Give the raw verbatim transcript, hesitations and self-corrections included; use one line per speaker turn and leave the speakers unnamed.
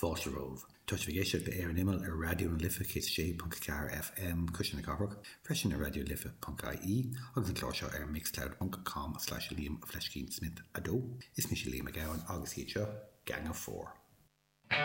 fáilte róh. Tuis vigéisiach le ar an imel ar radio an lifa cé sé punt car F M cushion na gabhar, freisin ar radio lifa punt I E agus an chlár seo ar mixcloud punt com slash Liam Fleshkeen Smith a dó. Is mi sé Liam a gawan agus hí seo gang of four.